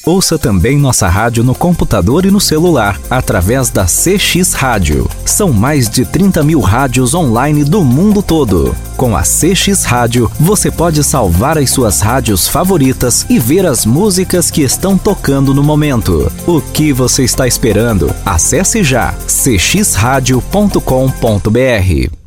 Ouça também nossa rádio no computador e no celular, através da CX Rádio. São mais de 30 mil rádios online do mundo todo. Com a CX Rádio, você pode salvar as suas rádios favoritas e ver as músicas que estão tocando no momento. O que você está esperando? Acesse já cxradio.com.br.